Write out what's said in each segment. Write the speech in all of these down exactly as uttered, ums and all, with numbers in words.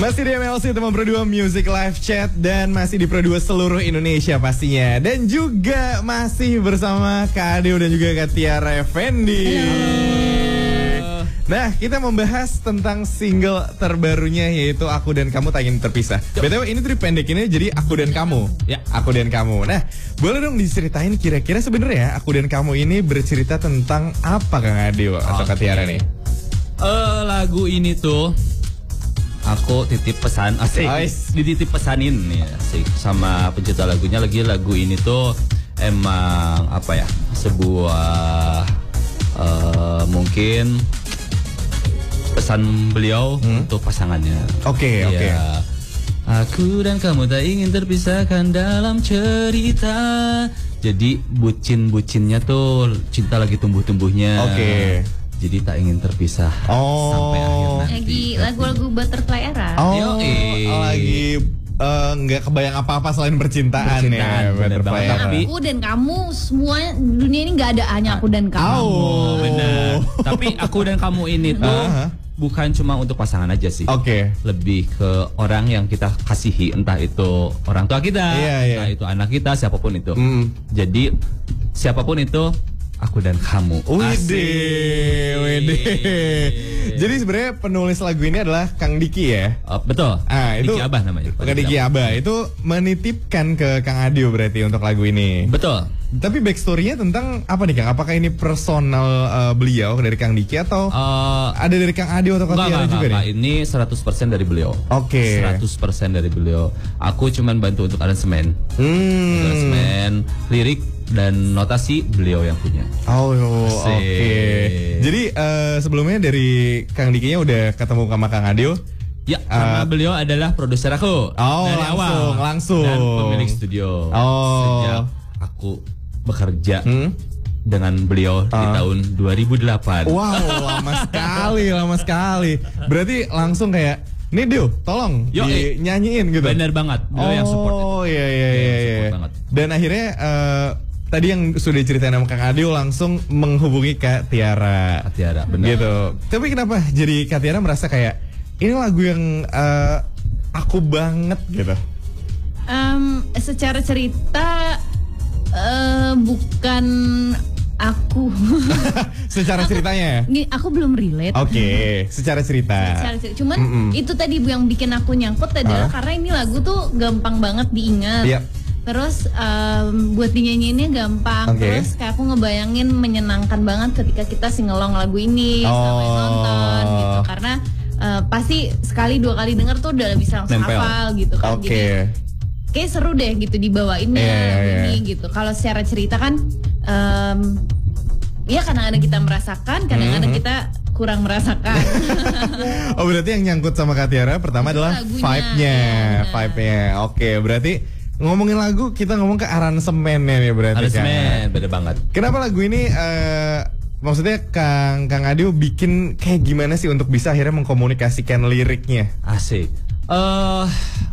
Masih di M L C teman berdua Music Live Chat dan masih di Pro dua seluruh Indonesia pastinya. Dan juga masih bersama Kak Adeo dan juga Kak Tiara Effendi. Halo. Nah, kita membahas tentang single terbarunya yaitu Aku dan Kamu Tak Ingin Terpisah. B T W ini tuh pendekinnya jadi Aku dan Kamu. Ya, Aku dan Kamu. Nah, boleh dong diceritain kira-kira sebenarnya Aku dan Kamu ini bercerita tentang apa Kang Adeo atau Kak Tiara nih? Uh, lagu ini tuh aku titip pesan asik, Nice. dititip pesanin nih asik sama pencipta lagunya. Lagi lagu ini tuh emang apa ya, sebuah uh, mungkin pesan beliau hmm? untuk pasangannya. Oke, okay, oke. Okay. Aku dan kamu tak ingin terpisahkan dalam cerita. Jadi bucin-bucinnya tuh cinta lagi tumbuh-tumbuhnya. Oke. Okay. Jadi tak ingin terpisah oh. sampai akhir nanti. Lagi lagu-lagu Butterfly Era. Oh, Yoi. lagi nggak uh, kebayang apa-apa selain percintaan, percintaan ya. Bener banget. Tapi aku dan kamu semua dunia ini nggak ada hanya aku dan kamu. Oh, benar. Tapi aku dan kamu ini tuh uh-huh. bukan cuma untuk pasangan aja sih. Oke. Okay. Lebih ke orang yang kita kasihi, entah itu orang tua kita, yeah, yeah. entah itu anak kita, siapapun itu. Mm. Jadi siapapun itu. Aku dan kamu. Wede, wede. Jadi sebenarnya penulis lagu ini adalah Kang Diki ya? Uh, betul. Ah, itu Diki Abah namanya. Kang Diki Abah itu menitipkan ke Kang Adeo berarti untuk lagu ini. Betul. Tapi backstory-nya tentang apa nih Kang? Apakah ini personal uh, beliau dari Kang Diki atau uh, ada dari Kang Adeo atau Kang Tiara juga enggak, nih? Ini seratus persen dari beliau. Oke. Okay. seratus persen dari beliau. Aku cuman bantu untuk aransemen. Hmm. Aransemen, lirik dan notasi beliau yang punya. Oh, oke. Okay. Jadi uh, sebelumnya dari Kang Dikinya udah ketemu sama Kang Adeo? Ya, karena uh, beliau adalah produser aku. Oh, dari langsung, awal. langsung. Dan pemilik studio. Oh. Sejak aku bekerja hmm? dengan beliau uh. di tahun dua ribu delapan. Wow, lama sekali, lama sekali. Berarti langsung kayak, nih Dio, tolong Yo, eh. nyanyiin gitu. Bener banget. Beliau oh, yang support. Oh iya iya iya. iya. Dan akhirnya uh, tadi yang sudah diceritain sama Kang Adeo langsung menghubungi Kak Tiara. Kak Tiara, benar. Gitu. Tapi kenapa jadi Kak Tiara merasa kayak ini lagu yang uh, aku banget gitu? Um, secara cerita uh, bukan aku. Secara ceritanya? Nih, aku belum relate. Oke, okay. Secara cerita. Secara cerita. Cuman mm -mm. itu tadi yang bikin aku nyangkut adalah huh? karena ini lagu tuh gampang banget diingat. Yep. Terus um, buat dinyanyiinnya gampang. Okay. Terus kayak aku ngebayangin menyenangkan banget ketika kita singelong lagu ini oh. sama yang nonton gitu. Karena uh, pasti sekali dua kali denger tuh udah bisa langsung hafal gitu kan. Okay. Jadi kayak seru deh gitu dibawainnya yeah, yeah, yeah. ini gitu. Kalau secara cerita kan um, ya kadang-kadang kita merasakan, kadang-kadang mm-hmm. kita kurang merasakan. Oh berarti yang nyangkut sama Kak Tiara pertama itu adalah vibe-nya, ya, vibe-nya. Oke, berarti ngomongin lagu kita ngomong ke aransemennya nih berarti kan. Aransemen, beda banget. Kenapa lagu ini uh, maksudnya Kang Kang Adeo bikin kayak gimana sih untuk bisa akhirnya mengkomunikasikan liriknya? Asik. Eh uh,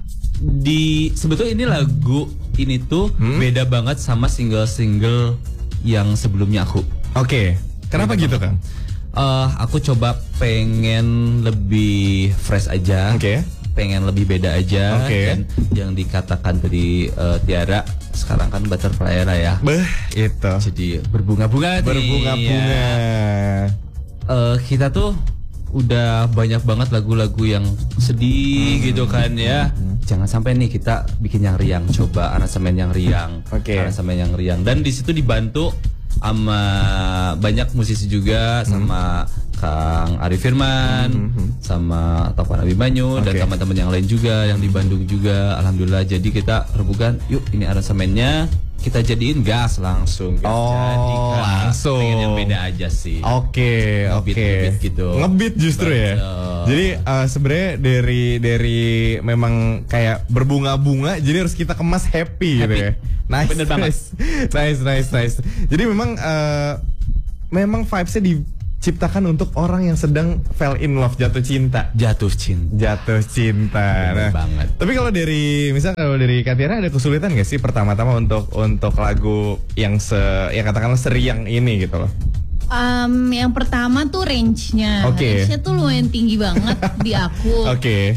di sebetulnya ini lagu ini tuh hmm? beda banget sama single-single yang sebelumnya aku. Oke. Okay. Kenapa beda gitu Kang? Uh, aku coba pengen lebih fresh aja. Oke. Okay. Pengen lebih beda aja. Okay. Dan yang dikatakan tadi uh, Tiara sekarang kan Butterfly Era ya. Beh, itu. Jadi berbunga-bunga. Berbunga-bunga. Ya. Uh, kita tuh udah banyak banget lagu-lagu yang sedih hmm. gitu kan ya. Hmm. Jangan sampai nih kita bikin yang riang, coba aransemen yang riang. Oke. Okay. Aransemen yang riang dan di situ dibantu sama banyak musisi juga, hmm. sama Kang Arif Firman, hmm. sama Topan Abimanyu, okay. dan teman-teman yang lain juga yang di Bandung juga. Alhamdulillah, jadi kita rebukan, yuk ini aransemennya kita jadiin gas langsung. Oh, jadi, langsung. Pengen yang beda aja sih. Oke, okay, oke. Okay. Ngebit gitu. Ngebit justru Betul. ya. Jadi uh, sebenarnya dari dari memang kayak berbunga-bunga, jadi harus kita kemas happy, happy. gitu ya. Nice, Bener banget. nice, nice, nice, nice. Jadi memang uh, memang vibes-nya diciptakan untuk orang yang sedang fell in love, jatuh cinta. Jatuh cinta. Jatuh cinta. Bener nah, banget. Tapi kalau dari misal kalau dari Kak Tiara ada kesulitan nggak sih pertama-tama untuk untuk lagu yang se yang katakanlah seriang ini gitu loh? Um, yang pertama tuh range-nya, Oke. range-nya tuh lumayan tinggi banget di aku. Oke.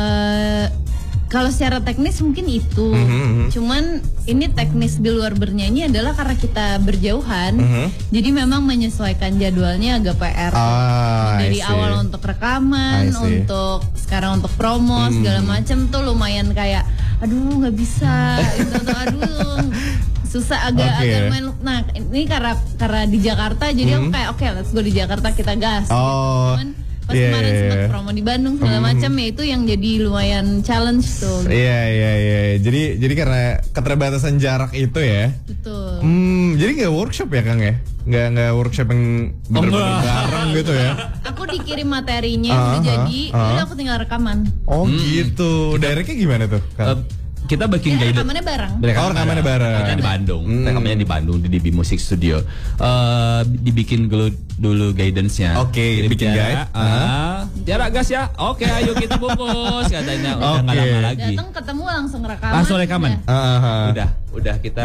Eh, kalau secara teknis mungkin itu, Mhm. cuman ini teknis di luar bernyanyi adalah karena kita berjauhan, Mhm. jadi memang menyesuaikan jadwalnya agak P R. Ah, I Dari see. awal untuk rekaman, I see. untuk sekarang untuk promo segala macam tuh lumayan kayak, aduh nggak bisa, gitu, aduh susah agak Oke. agak main. Nah ini karena karena di Jakarta jadi aku kayak oke let's go di Jakarta kita gas. Oh, Cuman pas iya, kemarin iya, sempat iya. promo di Bandung segala macam ya itu yang jadi lumayan challenge tuh. Iya iya iya. Jadi jadi karena keterbatasan jarak itu ya. Betul. Hmm, jadi nggak workshop ya Kang ya? Nggak nggak workshop yang bener-bener enggak. bareng gitu ya? Aku dikirim materinya Ah, udah ah, jadi, ah. udah aku tinggal rekaman. Oh gitu. Directnya gimana tuh? Eh, Kang? kita bikin Ya, guidance. rekamannya bareng. Oh, rekamannya bareng. Kita di Bandung. Hmm. Rekamannya di Bandung di D B Music Studio. Eh dibikin dulu dulu guidance-nya. Oke, Kirim bikin Tiara, guide. Ah, Tiara gas ya. Oke, ayo kita bungkus katanya. Udah nggak Oke. lama lagi. Datang ketemu langsung rekaman. Langsung rekaman. udah. Ah, ah, ah. Udah, udah kita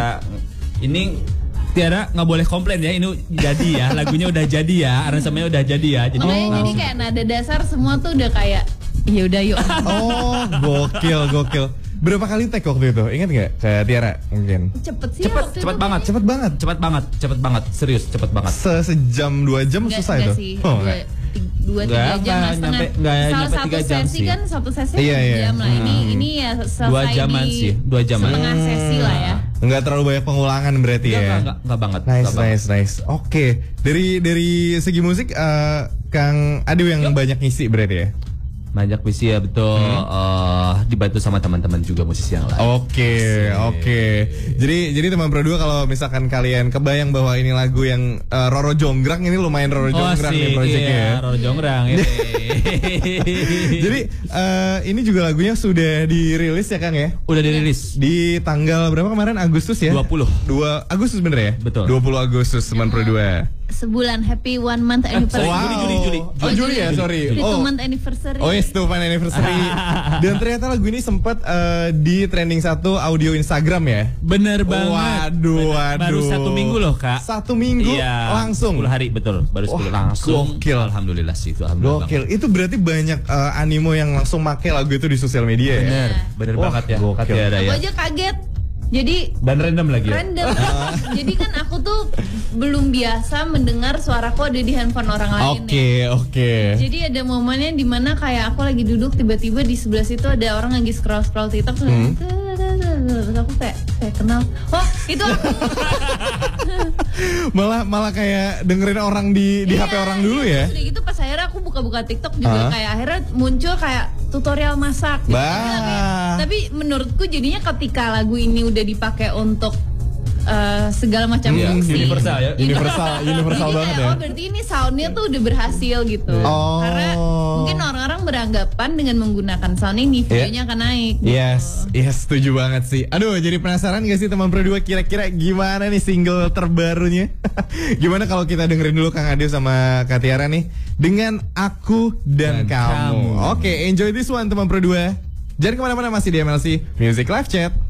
ini Tiara nggak boleh komplain ya, ini jadi ya, lagunya udah jadi ya, aransemennya udah jadi ya. Jadi Makanya jadi langsung. kayak nada dasar semua tuh udah kayak ya udah yuk. Oh, gokil, gokil. Berapa kali take waktu itu? Ingat nggak ke Tiara mungkin? Cepet sih Cepet, waktu cepet itu banget. kayaknya. Cepet banget. Cepet banget, cepet banget, serius cepet banget. Se Sejam dua jam Nggak- susah nggak itu. sih, Oh, dua, nggak. ti- dua Nggak, tiga jam nggak lah setengah. nyampe- nggak Salah nyampe satu tiga jam sesi sih. kan satu sesi Iya, satu iya. jam lah. Ini ini ya selesai Dua jaman di sih, dua jaman. setengah sesi lah ya. Nggak terlalu banyak pengulangan berarti Enggak, ya. enggak, enggak, enggak banget. Nice, enggak banget. nice, nice. Oke, dari dari segi musik, eh, Kang Adu yang banyak ngisi berarti ya. Banyak visi ya betul. eh, dibantu sama teman-teman juga musisi yang lain. Oke, oke. Jadi jadi teman Pro dua kalau misalkan kalian kebayang bahwa ini lagu yang eh, Roro Jonggrang, ini lumayan Roro Jonggrang nih asik, projectnya iya, ya. Roro Jonggrang. iya. Jadi eh, ini juga lagunya sudah dirilis ya Kang ya? Udah dirilis Di tanggal berapa kemarin? Agustus ya? dua puluh. dua Agustus bener ya? Betul. dua puluh Agustus teman Pro dua. Sebulan happy one month anniversary. Wow. Juli, Juli, Juli. Oh Juli ya, sorry. Juli, two Oh, month anniversary. oh yes, tuh fan anniversary. Dan ternyata lagu ini sempat eh, di trending satu audio Instagram ya. Bener banget. Waduh, Bener. waduh. Baru satu minggu loh kak. Satu minggu Iya, langsung. sepuluh hari betul. Baru sepuluh Wah, langsung. gokil. Alhamdulillah sih itu. Alhamdulillah. Gokil. Itu berarti banyak eh, animo yang langsung make lagu itu di sosial media ya. Bener, bener Wah, banget ya. gokil. Kak Tiara Aku ya. aja kaget. Jadi Dan random lagi ya. random. Jadi kan aku tuh belum biasa mendengar suaraku ada di handphone orang lain. Oke, ya. oke. Jadi ada momennya dimana kayak aku lagi duduk tiba-tiba di sebelah situ ada orang lagi scroll scroll TikTok terus, Hmm. terus aku kayak kayak kenal. Oh itu aku. Malah malah kayak dengerin orang di di Iya, H P orang dulu ya. Udah gitu pas akhirnya aku buka-buka TikTok juga Hah? kayak akhirnya muncul kayak tutorial masak. Gitu. Bah. Tapi, tapi menurutku jadinya ketika lagu ini udah dipakai untuk eh, segala macam Iya, fungsi. universal ya. Universal, universal Jadi banget kayak, ya. oh berarti ini soundnya tuh udah berhasil gitu. Oh. Karena mungkin orang-orang beranggapan dengan menggunakan sound ini videonya akan naik. Gitu. Yes, yes, setuju banget sih. Aduh, jadi penasaran gak sih teman Pro dua kira-kira gimana nih single terbarunya? Gimana kalau kita dengerin dulu Kang Ade sama Kak Tiara nih dengan Aku dan, Dan Kamu. Kamu. Oke, enjoy this one teman Pro dua. Jangan kemana-mana, masih di M L C Music Live Chat.